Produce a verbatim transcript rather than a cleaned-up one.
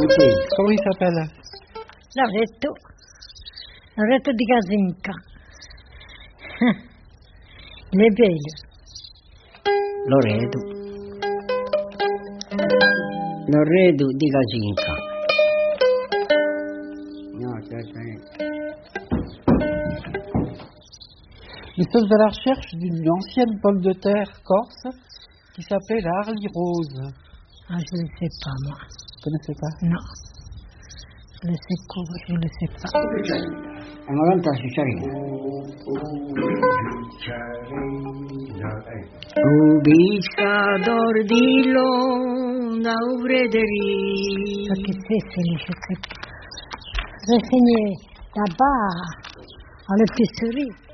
écoutez, comment il s'appelle? Loreto. Loreto di Gazinca. Il est belle. Loreto. Loreto di Gazinca. Non, c'est ça. Nous sommes à la recherche d'une ancienne pomme de terre corse qui s'appelle la Harley Rose. Ah, je ne sais pas, moi. Vous ne connaissez pas? Non. Je ne sais quoi, je ne sais pas. A novanta Cicciarina. Ubicca d'ordillo da Ubrederi. Ça que c'est, c'est les je sais pas. J'ai signé là-bas à l'épicerie.